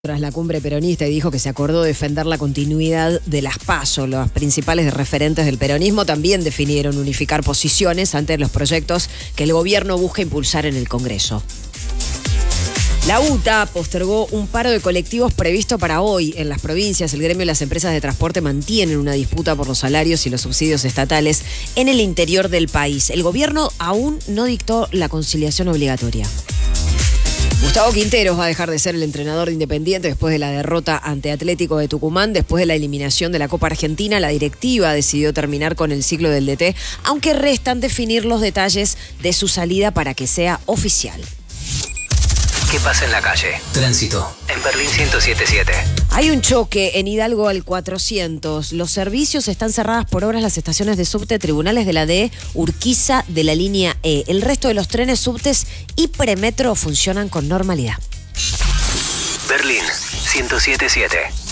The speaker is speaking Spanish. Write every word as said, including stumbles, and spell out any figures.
Tras la cumbre peronista y dijo que se acordó defender la continuidad de las PASO. Los principales referentes del peronismo también definieron unificar posiciones ante los proyectos que el gobierno busca impulsar en el Congreso. La U T A postergó un paro de colectivos previsto para hoy en las provincias. El gremio y las empresas de transporte mantienen una disputa por los salarios y los subsidios estatales en el interior del país. El gobierno aún no dictó la conciliación obligatoria. Gustavo Quinteros va a dejar de ser el entrenador de Independiente después de la derrota ante Atlético de Tucumán. Después de la eliminación de la Copa Argentina, la directiva decidió terminar con el ciclo del D T, aunque restan definir los detalles de su salida para que sea oficial. ¿Qué pasa en la calle? Tránsito. En Berlín ciento siete punto siete. Hay un choque en Hidalgo al cuatrocientos. Los servicios están cerradas por obras las estaciones de subte, Tribunales de la D E, Urquiza de la línea E. El resto de los trenes, subtes y premetro funcionan con normalidad. Berlín ciento siete punto siete.